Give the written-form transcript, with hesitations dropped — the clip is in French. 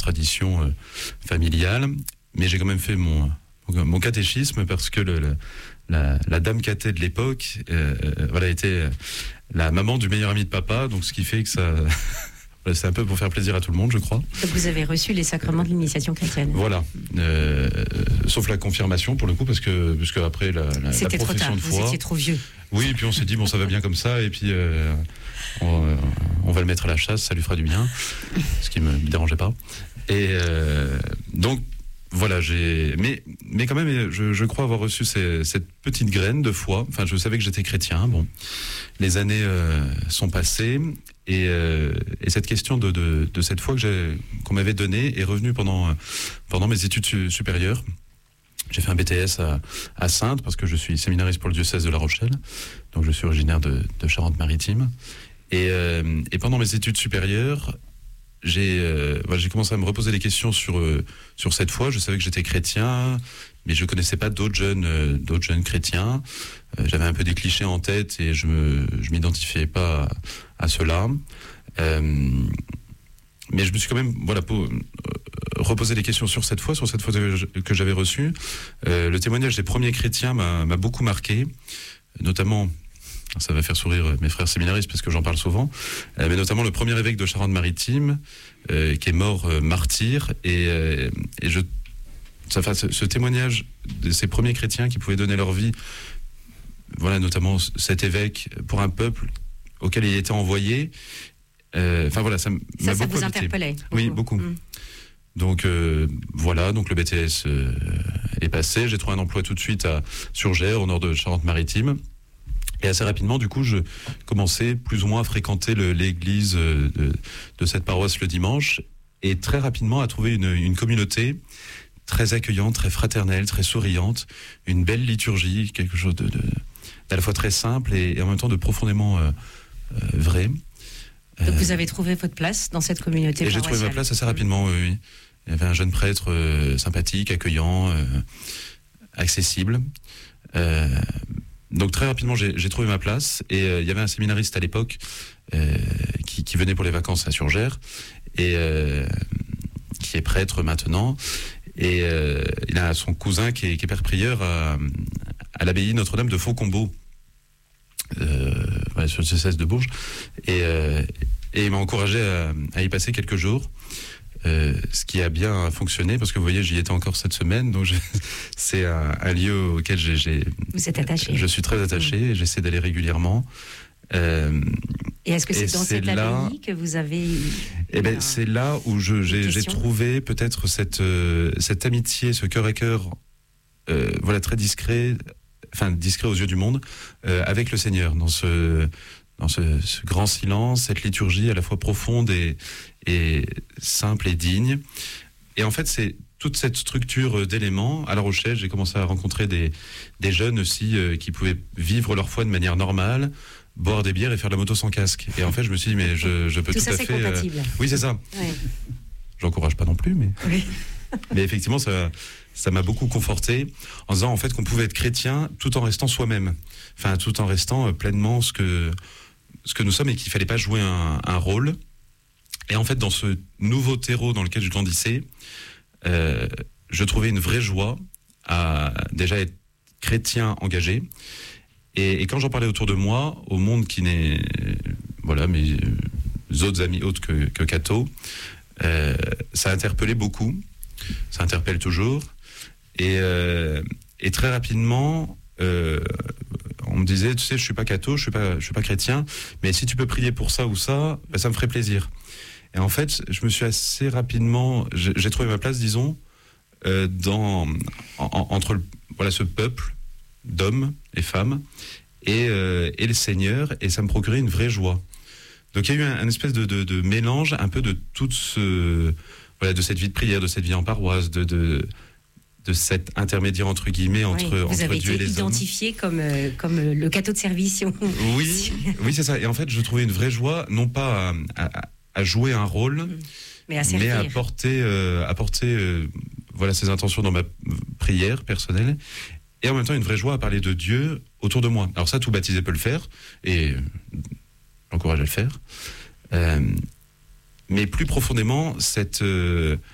tradition familiale, mais j'ai quand même fait mon catéchisme parce que la dame cathé de l'époque était la maman du meilleur ami de papa, donc ce qui fait que ça... C'est un peu pour faire plaisir à tout le monde, je crois. Donc vous avez reçu les sacrements de l'initiation chrétienne. Voilà. Sauf la confirmation, pour le coup, parce que après la C'était profession trop tard, de foi... vous étiez trop vieux. Oui, et puis on s'est dit, bon, ça va bien comme ça, et puis on va le mettre à la chasse, ça lui fera du bien, ce qui ne me dérangeait pas. Et donc, voilà, mais quand même, je crois avoir reçu cette petite graine de foi. Enfin, je savais que j'étais chrétien. Bon, les années sont passées et cette question de cette foi qu'on m'avait donnée est revenue pendant mes études supérieures. J'ai fait un BTS à Saintes parce que je suis séminariste pour le diocèse de La Rochelle. Donc, je suis originaire de Charente-Maritime. Et pendant mes études supérieures, j'ai commencé à me reposer des questions sur cette foi. Je savais que j'étais chrétien, mais je connaissais pas d'autres jeunes chrétiens. J'avais un peu des clichés en tête et je m'identifiais pas à cela. Mais je me suis quand même pour reposer des questions sur cette foi que j'avais reçue. Le témoignage des premiers chrétiens m'a beaucoup marqué, notamment. Ça va faire sourire mes frères séminaristes parce que j'en parle souvent, mais notamment le premier évêque de Charente-Maritime qui est mort martyr ce témoignage de ces premiers chrétiens qui pouvaient donner leur vie, voilà, notamment cet évêque pour un peuple auquel il était envoyé. Ça m'a beaucoup vous habité. interpellait. Oui, beaucoup. Donc donc le BTS est passé. J'ai trouvé un emploi tout de suite à Surgères, au nord de Charente-Maritime. Et assez rapidement, du coup, je commençais plus ou moins à fréquenter l'église de cette paroisse le dimanche, et très rapidement à trouver une communauté très accueillante, très fraternelle, très souriante, une belle liturgie, quelque chose d'à la fois très simple et en même temps de profondément vrai. Donc vous avez trouvé votre place dans cette communauté. Et j'ai trouvé ma place assez rapidement, oui. Il y avait un jeune prêtre sympathique, accueillant, accessible. Donc très rapidement, j'ai trouvé ma place, et il y avait un séminariste à l'époque qui venait pour les vacances à Surgères, et qui est prêtre maintenant, et il a son cousin qui est père prieur à l'abbaye Notre-Dame de Faucombeau, sur le diocèse de Bourges, et il m'a encouragé à y passer quelques jours. Ce qui a bien fonctionné, parce que vous voyez, j'y étais encore cette semaine, donc c'est un lieu auquel vous êtes attaché. Je suis très attaché, et j'essaie d'aller régulièrement. Et est-ce que c'est dans cette abbaye que vous avez... c'est là où j'ai trouvé peut-être cette amitié, ce cœur à cœur, très discret aux yeux du monde, avec le Seigneur, dans ce grand silence, cette liturgie à la fois profonde et simple et digne. Et en fait, c'est toute cette structure d'éléments. À La Rochelle, j'ai commencé à rencontrer des jeunes aussi qui pouvaient vivre leur foi de manière normale, boire des bières et faire de la moto sans casque. Et en fait, je me suis dit, mais je peux tout à fait... compatible. Oui, c'est ça. Ouais. J'encourage pas non plus, mais... Oui. Mais effectivement, ça m'a beaucoup conforté en disant en fait qu'on pouvait être chrétien tout en restant soi-même. Enfin, tout en restant pleinement ce que nous sommes, et qu'il fallait pas jouer un rôle. Et en fait, dans ce nouveau terreau dans lequel je grandissais, je trouvais une vraie joie à déjà être chrétien engagé. Et quand j'en parlais autour de moi, au monde qui n'est... mes autres amis autres que catho, ça interpellait beaucoup. Ça interpelle toujours. Et très rapidement... on me disait, tu sais, je suis pas catho, je suis pas chrétien, mais si tu peux prier pour ça ou ça, ça me ferait plaisir. Et en fait, je me suis assez rapidement, j'ai trouvé ma place, disons, entre ce peuple d'hommes et femmes et le Seigneur, et ça me procurait une vraie joie. Donc il y a eu un espèce de mélange un peu de toute de cette vie de prière, de cette vie en paroisse, de cet intermédiaire entre guillemets entre Dieu et les hommes. Vous avez été identifié comme le catho de service. Oui, c'est ça. Et en fait, je trouvais une vraie joie, non pas à jouer un rôle, mais à apporter ses intentions dans ma prière personnelle, et en même temps une vraie joie à parler de Dieu autour de moi. Alors ça, tout baptisé peut le faire, et j'encourage à le faire. Mais plus profondément, cette